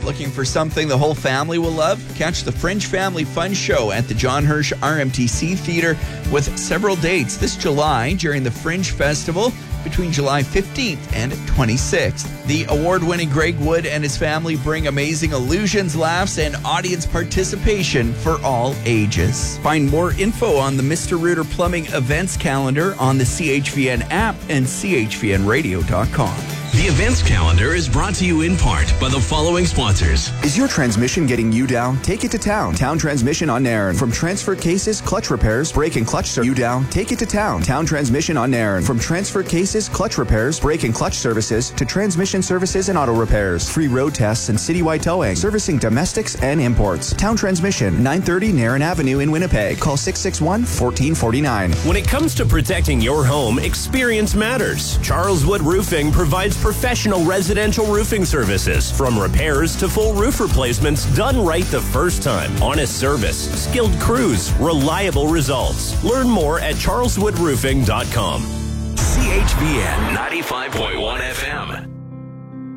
Looking for something the whole family will love? Catch the Fringe Family Fun Show at the John Hirsch RMTC Theatre with several dates this July during the Fringe Festival between July 15th and 26th. The award-winning Greg Wood and his family bring amazing illusions, laughs, and audience participation for all ages. Find more info on the Mr. Rooter Plumbing events calendar on the CHVN app and chvnradio.com. The events calendar is brought to you in part by the following sponsors. Is your transmission getting you down? Take it to Town. Town Transmission on Nairn. From transfer cases, clutch repairs, brake and clutch service. You down? Take it to Town. Town Transmission on Nairn. From transfer cases, clutch repairs, brake and clutch services to transmission services and auto repairs. Free road tests and citywide towing. Servicing domestics and imports. Town Transmission, 930 Nairn Avenue in Winnipeg. Call 661-1449. When it comes to protecting your home, experience matters. Charles Wood Roofing provides professional residential roofing services, from repairs to full roof replacements done right the first time. Honest service, skilled crews, reliable results. Learn more at charleswoodroofing.com. CHVN 95.1 FM.